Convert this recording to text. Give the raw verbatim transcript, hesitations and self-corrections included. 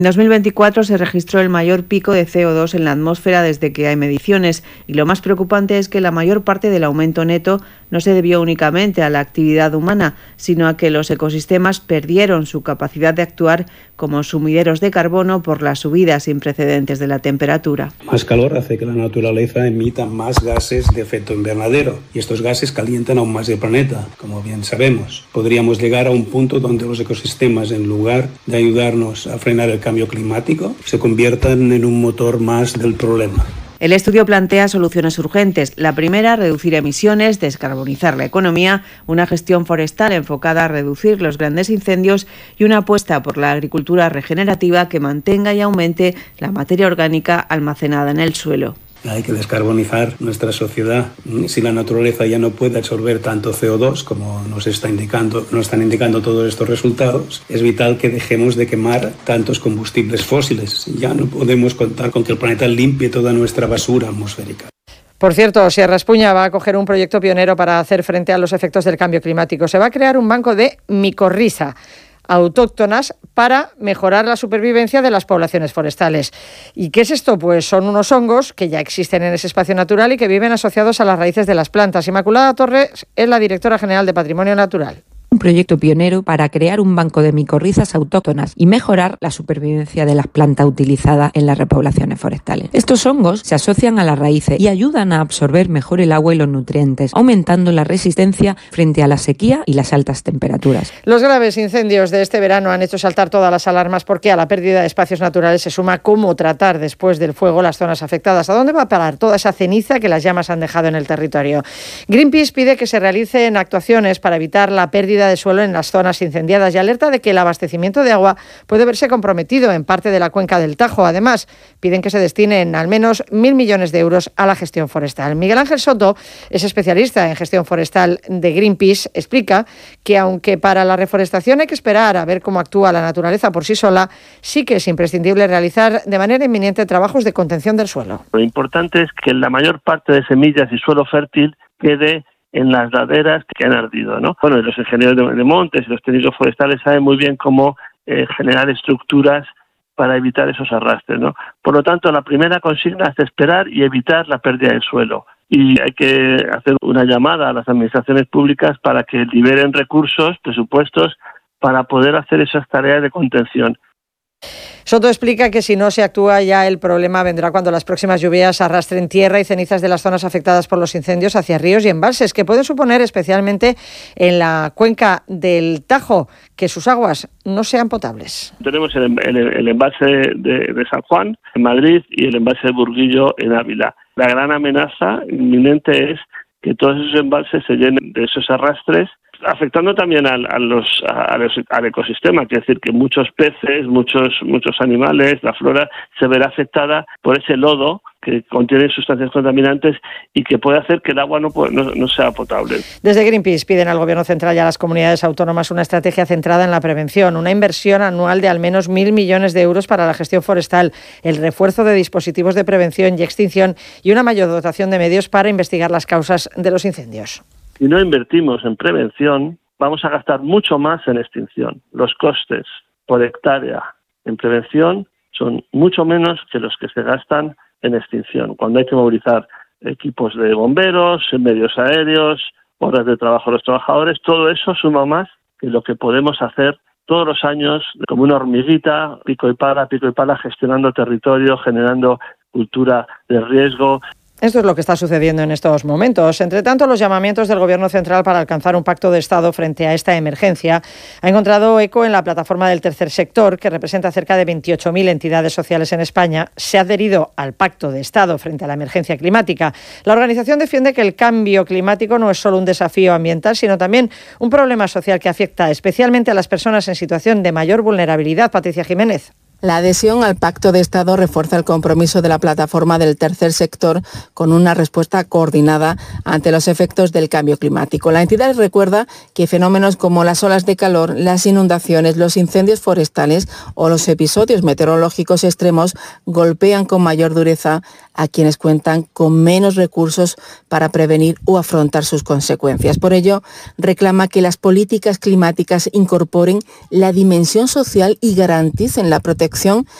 En dos mil veinticuatro se registró el mayor pico de C O dos en la atmósfera desde que hay mediciones, y lo más preocupante es que la mayor parte del aumento neto no se debió únicamente a la actividad humana, sino a que los ecosistemas perdieron su capacidad de actuar como sumideros de carbono por la subida sin precedentes de la temperatura. Más calor hace que la naturaleza emita más gases de efecto invernadero, y estos gases calientan aún más el planeta, como bien sabemos. Podríamos llegar a un punto donde los ecosistemas, en lugar de ayudarnos a frenar el cambio climático, se conviertan en un motor más del problema. El estudio plantea soluciones urgentes. La primera, reducir emisiones, descarbonizar la economía, una gestión forestal enfocada a reducir los grandes incendios y una apuesta por la agricultura regenerativa que mantenga y aumente la materia orgánica almacenada en el suelo. Hay que descarbonizar nuestra sociedad. Si la naturaleza ya no puede absorber tanto C O dos como nos está indicando, nos están indicando todos estos resultados, es vital que dejemos de quemar tantos combustibles fósiles. Ya no podemos contar con que el planeta limpie toda nuestra basura atmosférica. Por cierto, Sierra Espuña va a acoger un proyecto pionero para hacer frente a los efectos del cambio climático. Se va a crear un banco de micorriza autóctonas para mejorar la supervivencia de las poblaciones forestales. ¿Y qué es esto? Pues son unos hongos que ya existen en ese espacio natural y que viven asociados a las raíces de las plantas. Inmaculada Torres es la directora general de Patrimonio Natural. Un proyecto pionero para crear un banco de micorrizas autóctonas y mejorar la supervivencia de las plantas utilizadas en las repoblaciones forestales. Estos hongos se asocian a las raíces y ayudan a absorber mejor el agua y los nutrientes, aumentando la resistencia frente a la sequía y las altas temperaturas. Los graves incendios de este verano han hecho saltar todas las alarmas porque a la pérdida de espacios naturales se suma cómo tratar después del fuego las zonas afectadas. ¿A dónde va a parar toda esa ceniza que las llamas han dejado en el territorio? Greenpeace pide que se realicen actuaciones para evitar la pérdida de suelo en las zonas incendiadas y alerta de que el abastecimiento de agua puede verse comprometido en parte de la cuenca del Tajo. Además, piden que se destinen al menos mil millones de euros a la gestión forestal. Miguel Ángel Soto es especialista en gestión forestal de Greenpeace. Explica que aunque para la reforestación hay que esperar a ver cómo actúa la naturaleza por sí sola, sí que es imprescindible realizar de manera inminente trabajos de contención del suelo. Lo importante es que la mayor parte de semillas y suelo fértil quede en las laderas que han ardido, ¿no? Bueno, y los ingenieros de, de montes y los técnicos forestales saben muy bien cómo eh, generar estructuras para evitar esos arrastres, ¿no? Por lo tanto, la primera consigna es esperar y evitar la pérdida del suelo. Y hay que hacer una llamada a las administraciones públicas para que liberen recursos, presupuestos, para poder hacer esas tareas de contención. Soto explica que si no se actúa ya el problema vendrá cuando las próximas lluvias arrastren tierra y cenizas de las zonas afectadas por los incendios hacia ríos y embalses, que pueden suponer especialmente en la cuenca del Tajo que sus aguas no sean potables. Tenemos el, el, el embalse de, de San Juan en Madrid y el embalse de Burguillo en Ávila. La gran amenaza inminente es que todos esos embalses se llenen de esos arrastres, afectando también al, a los, a los, al ecosistema, es decir, que muchos peces, muchos, muchos animales, la flora se verá afectada por ese lodo que contiene sustancias contaminantes y que puede hacer que el agua no, no, no sea potable. Desde Greenpeace piden al Gobierno central y a las comunidades autónomas una estrategia centrada en la prevención, una inversión anual de al menos mil millones de euros para la gestión forestal, el refuerzo de dispositivos de prevención y extinción y una mayor dotación de medios para investigar las causas de los incendios. Si no invertimos en prevención, vamos a gastar mucho más en extinción. Los costes por hectárea en prevención son mucho menos que los que se gastan en extinción. Cuando hay que movilizar equipos de bomberos, medios aéreos, horas de trabajo de los trabajadores, todo eso suma más que lo que podemos hacer todos los años como una hormiguita, pico y pala, pico y pala, gestionando territorio, generando cultura de riesgo. Esto es lo que está sucediendo en estos momentos. Entre tanto, los llamamientos del Gobierno central para alcanzar un pacto de Estado frente a esta emergencia ha encontrado eco en la plataforma del tercer sector, que representa cerca de veintiocho mil entidades sociales en España. Se ha adherido al pacto de Estado frente a la emergencia climática. La organización defiende que el cambio climático no es solo un desafío ambiental, sino también un problema social que afecta especialmente a las personas en situación de mayor vulnerabilidad. Patricia Jiménez. La adhesión al Pacto de Estado refuerza el compromiso de la plataforma del tercer sector con una respuesta coordinada ante los efectos del cambio climático. La entidad recuerda que fenómenos como las olas de calor, las inundaciones, los incendios forestales o los episodios meteorológicos extremos golpean con mayor dureza a quienes cuentan con menos recursos para prevenir o afrontar sus consecuencias. Por ello, reclama que las políticas climáticas incorporen la dimensión social y garanticen la protección protección